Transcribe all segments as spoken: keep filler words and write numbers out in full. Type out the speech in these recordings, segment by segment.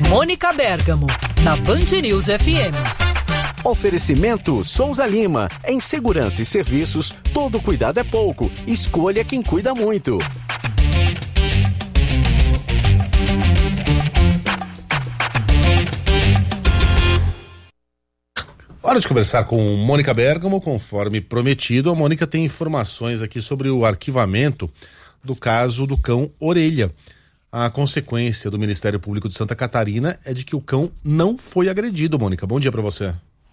Mônica Bergamo, na Band News F M. Oferecimento Souza Lima. Em segurança e serviços, todo cuidado é pouco. Escolha quem cuida muito. Hora de conversar com Mônica Bergamo, conforme prometido. A Mônica tem informações aqui sobre o arquivamento do caso do cão Orelha. A consequência do Ministério Público de Santa Catarina é de que o cão não foi agredido. Mônica, bom dia para você.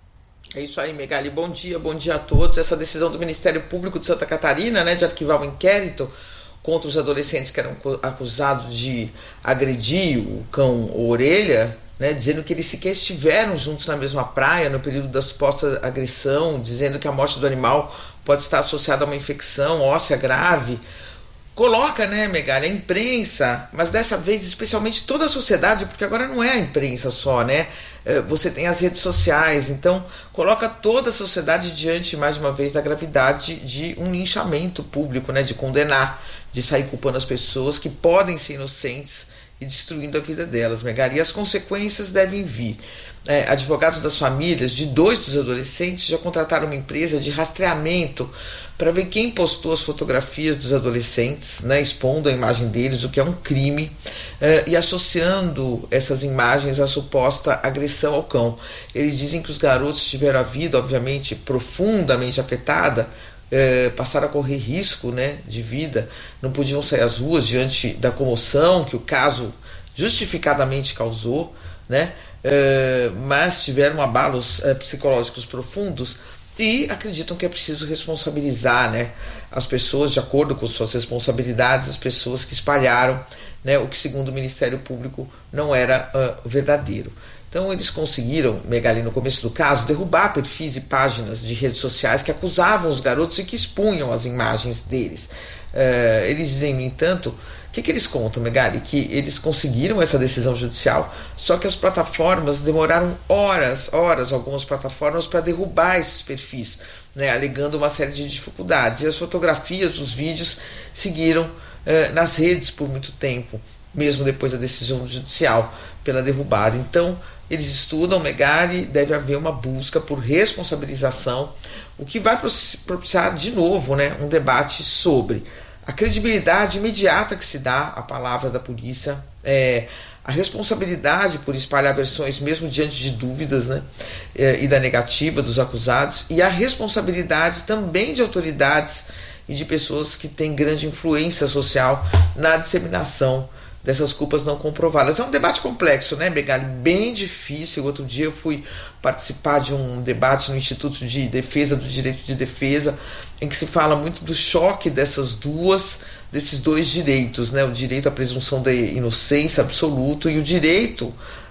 É isso aí, Megali. Bom dia, bom dia a todos. Essa decisão do Ministério Público de Santa Catarina, né, de arquivar o inquérito contra os adolescentes que eram acusados de agredir o cão Orelha, né, dizendo que eles sequer estiveram juntos na mesma praia no período da suposta agressão, dizendo que a morte do animal pode estar associada a uma infecção óssea grave. Coloca, né, Megali, a imprensa, mas dessa vez especialmente toda a sociedade, porque agora não é a imprensa só, né? Você tem as redes sociais, então coloca toda a sociedade diante, mais uma vez, da gravidade de um linchamento público, né? De condenar, de sair culpando as pessoas que podem ser inocentes e destruindo a vida delas, Megali. E as consequências devem vir. É, advogados das famílias de dois dos adolescentes já contrataram uma empresa de rastreamento para ver quem postou as fotografias dos adolescentes, né, expondo a imagem deles, o que é um crime, é, e associando essas imagens à suposta agressão ao cão. Eles dizem que os garotos tiveram a vida, obviamente, profundamente afetada, é, passaram a correr risco, né, de vida, não podiam sair às ruas diante da comoção que o caso justificadamente causou, né? Uh, mas tiveram abalos uh, psicológicos profundos e acreditam que é preciso responsabilizar, né, as pessoas de acordo com suas responsabilidades, as pessoas que espalharam, né, o que segundo o Ministério Público não era uh, verdadeiro. Então eles conseguiram, Megali, no começo do caso, derrubar perfis e páginas de redes sociais que acusavam os garotos e que expunham as imagens deles. Uh, eles dizem, no entanto, o que, que eles contam, Megali? Que eles conseguiram essa decisão judicial, só que as plataformas demoraram horas, horas, algumas plataformas, para derrubar esses perfis, né, alegando uma série de dificuldades. E as fotografias, os vídeos seguiram uh, nas redes por muito tempo, mesmo depois da decisão judicial pela derrubada. Então, eles estudam, Megali, deve haver uma busca por responsabilização, o que vai propiciar de novo, né, um debate sobre a credibilidade imediata que se dá à palavra da polícia, é, a responsabilidade por espalhar versões mesmo diante de dúvidas, né, é, e da negativa dos acusados, e a responsabilidade também de autoridades e de pessoas que têm grande influência social na disseminação dessas culpas não comprovadas. É um debate complexo, né, Megali? Bem difícil. Outro dia eu fui participar de um debate no Instituto de Defesa do Direito de Defesa, em que se fala muito do choque dessas duas, desses dois direitos, né? O direito à presunção de inocência absoluto e o direito uh,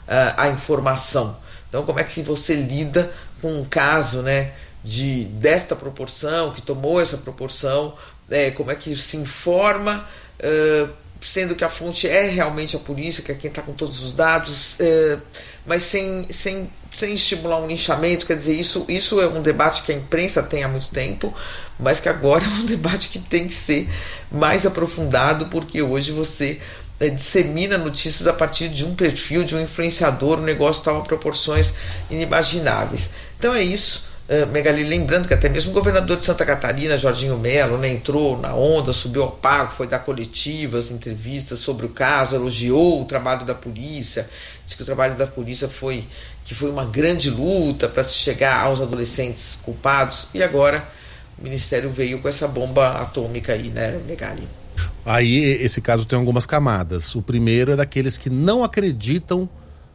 à informação. Então, como é que você lida com um caso, né, de, desta proporção, que tomou essa proporção, é, como é que se informa, uh, sendo que a fonte é realmente a polícia, que é quem está com todos os dados, é, mas sem, sem, sem estimular um linchamento. Quer dizer, isso, isso é um debate que a imprensa tem há muito tempo, mas que agora é um debate que tem que ser mais aprofundado, porque hoje você é, dissemina notícias a partir de um perfil, de um influenciador, o negócio toma proporções inimagináveis. Então é isso. Uh, Megali, lembrando que até mesmo o governador de Santa Catarina, Jorginho Melo, né, entrou na onda, subiu ao palco, foi dar coletivas, entrevistas sobre o caso, elogiou o trabalho da polícia, disse que o trabalho da polícia foi, que foi uma grande luta para se chegar aos adolescentes culpados, e agora o Ministério veio com essa bomba atômica aí, né, Megali? Aí esse caso tem algumas camadas. O primeiro é daqueles que não acreditam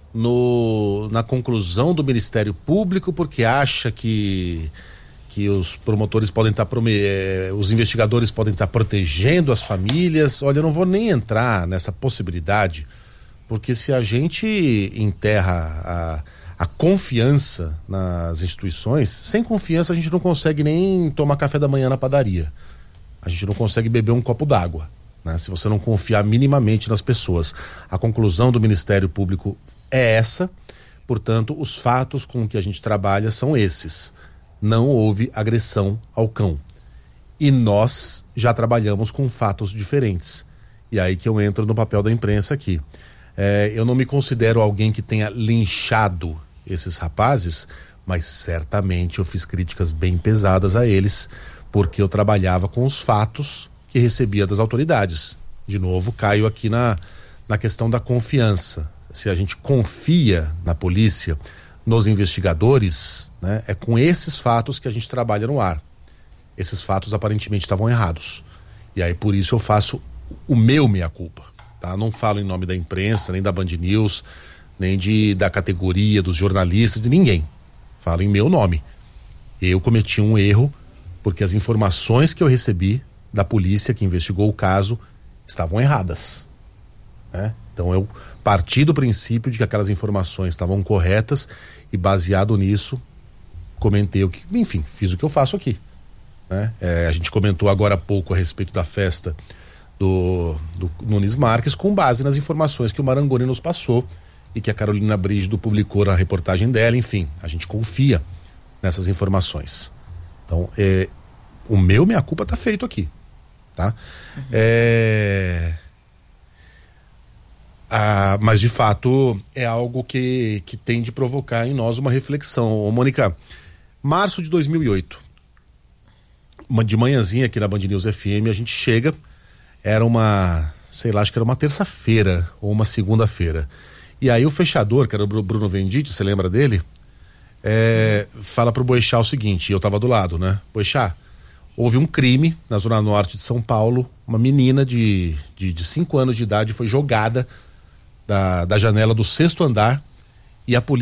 No, na conclusão do Ministério Público, porque acha que, que os promotores podem estar, eh, os investigadores podem estar protegendo as famílias. Olha, eu não vou nem entrar nessa possibilidade, porque se a gente enterra a, a confiança nas instituições, sem confiança a gente não consegue nem tomar café da manhã na padaria, a gente não consegue beber um copo d'água, né? Se você não confiar minimamente nas pessoas. A conclusão do Ministério Público é essa, portanto, os fatos com que a gente trabalha são esses. Não houve agressão ao cão. E nós já trabalhamos com fatos diferentes. E aí que eu entro no papel da imprensa aqui. É, eu não me considero alguém que tenha linchado esses rapazes, mas certamente eu fiz críticas bem pesadas a eles, porque eu trabalhava com os fatos que recebia das autoridades. De novo, caio aqui na, na questão da confiança. Se a gente confia na polícia, nos investigadores, né, é com esses fatos que a gente trabalha no ar. Esses fatos aparentemente estavam errados. E aí por isso eu faço o meu meia-culpa. Tá? Não falo em nome da imprensa, nem da Band News, nem de, da categoria, dos jornalistas, de ninguém. Falo em meu nome. Eu cometi um erro porque as informações que eu recebi da polícia que investigou o caso estavam erradas, né? Então eu parti do princípio de que aquelas informações estavam corretas e baseado nisso comentei o que, enfim, fiz o que eu faço aqui, né? É, a gente comentou agora há pouco a respeito da festa do, do Nunes Marques com base nas informações que o Marangoni nos passou e que a Carolina Brígido publicou na reportagem dela. Enfim, a gente confia nessas informações. Então, é, o meu meia-culpa tá feito aqui, tá? Uhum. É... Ah, mas de fato é algo que, que tem de provocar em nós uma reflexão. Ô, Mônica, março de dois mil e oito, uma, de manhãzinha aqui na Band News F M, a gente chega, era uma, sei lá, acho que era uma terça-feira ou uma segunda-feira. E aí o fechador, que era o Bruno Venditti, você lembra dele? É, fala pro Boixá o seguinte, eu tava do lado, né? Boixá, houve um crime na zona norte de São Paulo, uma menina de, de, de cinco anos de idade foi jogada da, da janela do sexto andar e a polícia